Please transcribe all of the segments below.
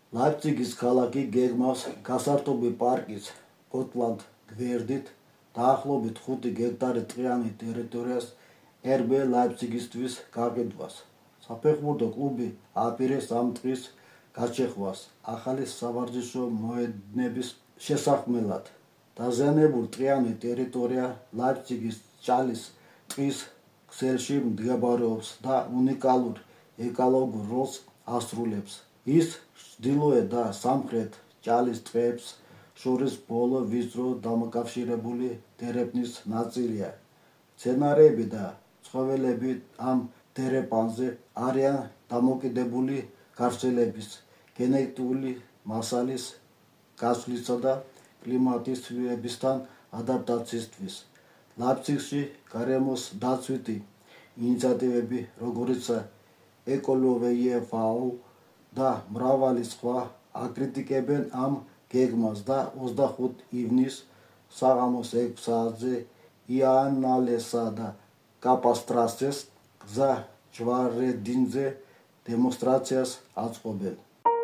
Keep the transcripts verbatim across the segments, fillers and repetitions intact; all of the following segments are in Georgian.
ლაიფციგის ქალაქი გეგმავს გასართობი პარკის გოტლანდ გვერდით დაახლოებით ხუთი გექტარი ტყიანი ტერიტორიას ერბ ლაიფციგისთვის გაყიდვას. საფეხბურთო კლუბი აპირებს ამ ტყის გაჩეხვას ახალი სავარჯიშო მოედნების შესაქმნელად. დაზიანებული ტყიანი ტერიტორია ლაიფციგის ჭალის ტყის ქსელში მდებარეობს და უნიკალურ ეკოლოგიურ როლს ასრულებს. ის ჩრდილოეთ და სამხრეთ ჭალის ტყეებს შორის ბოლო ვიწრო დამაკავშირებელი დერეფნის ნაწილია. მცენარეები და ცხოველები ამ დერეფანზე არიან დამოკიდებული გავრცელების, გენეტიკური მასალის გაცვლისა და კლიმატის ცვლილებებისთან ადაპტაციისთვის. ლაიფციგში გარემოს დაცვითი ინიციატივები, როგორიცაა ეკოლოვეიეფაუ და მრავალი სხვა, აკრიტიკებენ ამ გეგმას და ოცდახუთი ივნისს საღამოს ექვსი საათზე იაანალესა და კაპასტრასეს გზა ჯვარედინზე დემონსტრაციას აწყობენ.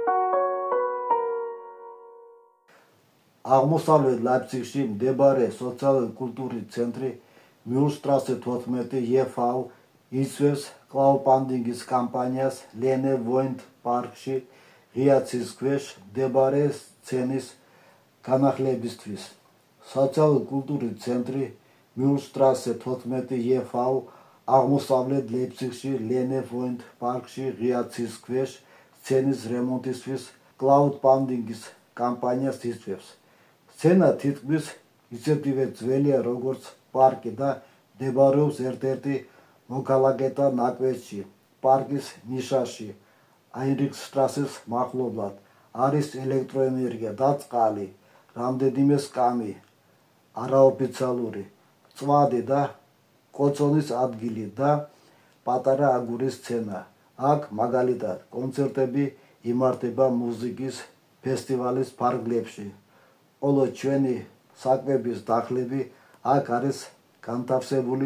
აღმოსავლეთ ლაიფციგში მდებარე სოციალურ-კულტურული ცენტრი მიულშტრასე თოთხმეტი იეფაუ იწვევს კრაუდფანდინგის კამპანიას ლენე ვოინდ პარკში ღია ცის ქვეშ მდებარე სცენის განახლებისთვის. სოციალურ-კულტურული ცენტრი მიულშტრასე თოთხმეტი იეფაუ აღმოსავლეთ ლაიფციგში ლენე ვოინდ პარკში ღია ცის ქვეშ სცენის რემონტისთვის კრაუდფანდინგის კამპანიას იწვევს. სცენა თითქმის ისეთივე ძველია როგორც პარკი და მდებარეობს ერთ-ერთი მოქალაქეთა ნაკვეთში, პარკის ნიშაში, აინრიხშტრასეს მახლობლად. არის ელექტროენერგია და წყალი, რამდენიმე სკამი, არაოფიციალური, მწვადი და კოცონის ადგილი და პატარა აგურის სცენა. აქ მაგალითად კონცერტები იმართება მუსიკის ფესტივალის ფარგლებში, ხოლო ჩვენი საკვების დახლები აქ არის განთავსებული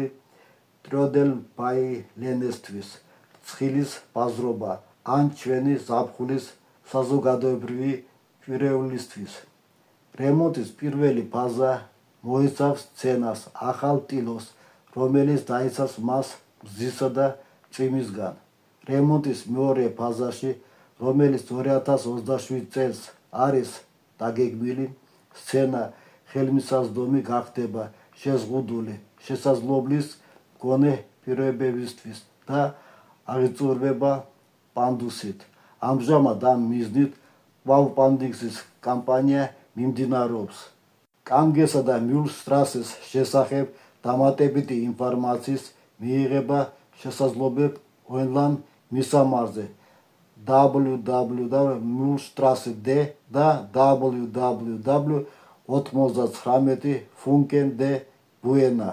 ტრიოდელბაილენისთვის, ცხილის ბაზრობა ან ჩვენი ზაფხულის საზოგადოებრივი კვირეულისთვის. რემონტის პირველი ფაზა მოიცავს სცენას ახალ ტილოს, რომელიც დაიცავს მას მზისა და წვიმისგან. რემონტის მეორე ფაზაში, რომელიც ორი ათას ოცდაშვიდ წელს არის დაგეგმილი, სცენა ხელმისაწვდომი გახდება შეზღუდული შესაძლებლობის მქონე პირობებისთვის და აღიარება პანდუსით. ამჟამად ამ მიზნით კრაუდფანდინგის კამპანია მიმდინარეობს. კამგესა და მიულშტრასეს შესახებ დამატებითი ინფორმაციის მიღება შესაძლოა ონლაინ მისამართზე დაბლიუ დაბლიუ დაბლიუ ტა მიულშტრასე დე და დაბლიუ დაბლიუ დაბლიუ ოცდათხმეტი ფუნკენ დე ბუენა.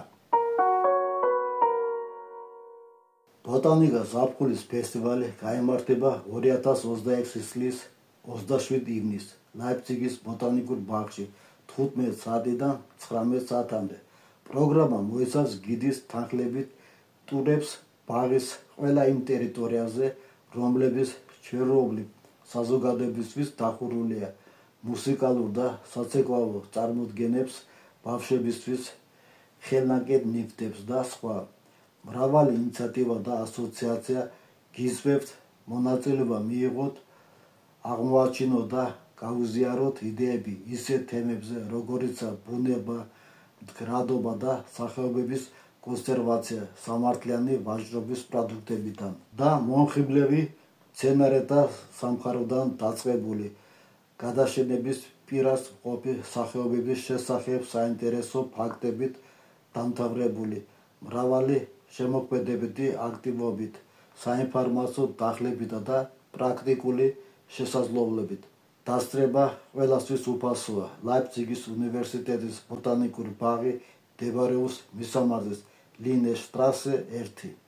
ბოტანიკას ზაფხულის ფესტივალი გაიმართება ორი ათას ოცდაექვსი წლის ოცდაშვიდ ივნისს ლაიფციგის ბოტანიკურ ბაღში თხუთმეტ საათიდან ცხრამეტ საათამდე. პროგრამა მოიცავს გიდის თანხლებით ტურებს ბაღის ყველა იმ ტერიტორიაზე, რომლებიც ჩვეულებრივ საზოგადოებისთვის დახურულია, მუსიკალურ და საცეკვაო წარმოდგენებს, ბავშვებისთვის ხელნაკეთ ნივთებს და სხვა. მრავალი ინიციატივა და ასოციაცია გისურვებთ მონაწილეობა მიიღოთ, აღმოაჩინოთ და გაუზიაროთ იდეები ისეთ თემებზე, როგორიცაა ბუნება, მდგრადობა და სახეობების კონსერვაცია სამართლიანი ვაჭრობის პროდუქტებიდან და მომხიბლები მცენარეთა სამყაროდან დაწყებული გადაშენების პირას მყოფი სახეობების შესახებ საინტერესო ფაქტებით დამთავრებული მრავალი შემოქმედებითი აქტივობით, საინფორმაციო დახლებითა და პრაქტიკული შესაძლებლობით. დასწრება ყველასთვის უფასოა. ლაიფციგის უნივერსიტეტის ბოტანიკური ბაღი მდებარეობს მისამართზე ლინე შტრასე ერთი.